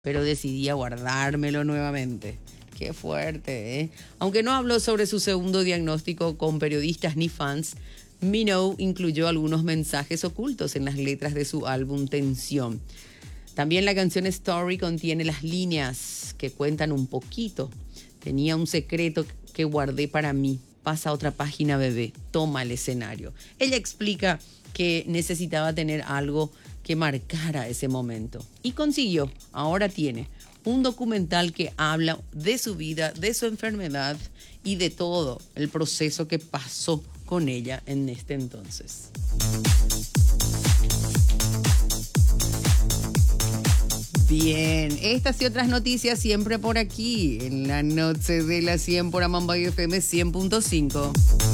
pero decidí guardármelo nuevamente. Qué fuerte, ¿eh? Aunque no habló sobre su segundo diagnóstico con periodistas ni fans, Minogue incluyó algunos mensajes ocultos en las letras de su álbum Tensión. También la canción Story contiene las líneas que cuentan un poquito. Tenía un secreto que guardé para mí. Pasa a otra página, bebé. Toma el escenario. Ella explica que necesitaba tener algo que marcara ese momento. Y consiguió. Ahora tiene un documental que habla de su vida, de su enfermedad y de todo el proceso que pasó con ella en este entonces. Bien, estas y otras noticias siempre por aquí, en la noche de las 100 por Amambay FM 100.5.